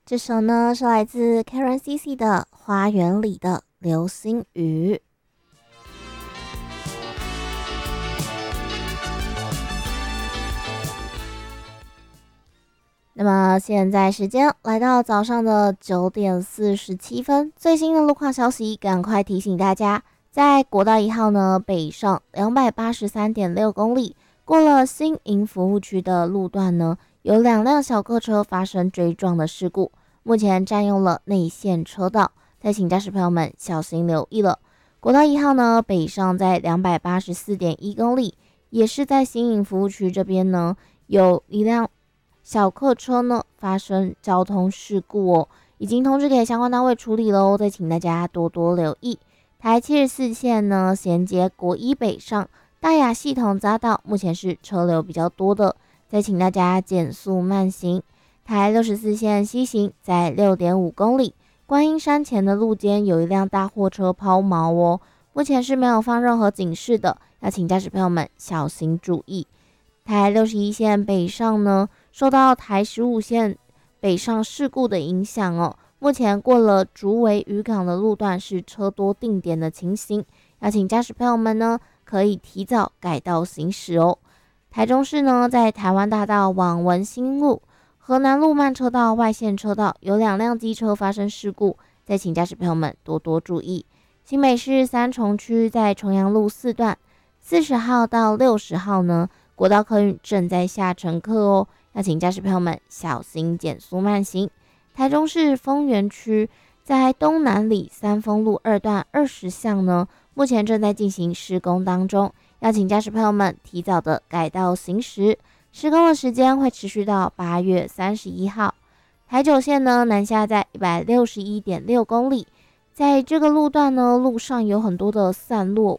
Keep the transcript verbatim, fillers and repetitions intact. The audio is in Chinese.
这首呢是来自 Karen C C 的《花园里的流星雨》。那么现在时间来到早上的九点四十七分，最新的路况消息，赶快提醒大家，在国道一号呢北上两百八十三点六公里，过了新营服务区的路段呢，有两辆小客车发生追撞的事故，目前占用了内线车道，再请驾驶朋友们小心留意了。国道一号呢北上在两百八十四点一公里，也是在新营服务区这边呢，有一辆小客车呢发生交通事故哦，已经通知给相关单位处理喽，再请大家多多留意。台七十四线呢衔接国一北上大雅系统匝道，目前是车流比较多的，再请大家减速慢行。台六十四线西行在 六点五公里，观音山前的路肩有一辆大货车抛锚哦，目前是没有放任何警示的，要请驾驶朋友们小心注意。台六十一线北上呢，受到台十五线北上事故的影响哦，目前过了竹围渔港的路段是车多定点的情形，要请驾驶朋友们呢可以提早改道行驶哦。台中市呢，在台湾大道往文心路、河南路慢车道外线车道有两辆机车发生事故，再请驾驶朋友们多多注意。新北市三重区在重阳路四段四十号到六十号呢，国道客运正在下乘客哦，要请驾驶朋友们小心减速慢行。台中市丰原区在东南里三丰路二段二十巷呢，目前正在进行施工当中，要请驾驶朋友们提早的改道行驶。施工的时间会持续到八月三十一号。台九线呢南下在 一百六十一点六公里，在这个路段呢，路上有很多的散落